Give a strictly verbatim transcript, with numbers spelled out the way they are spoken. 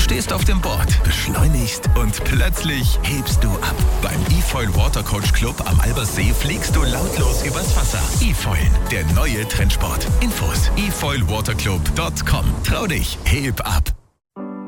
stehst auf dem Board, beschleunigst und plötzlich hebst du ab. Beim eFoil Water Coach Club am Albersee fliegst du lautlos übers Wasser. eFoil, der neue Trendsport. Infos: e foil water club punkt com. Trau dich, heb ab.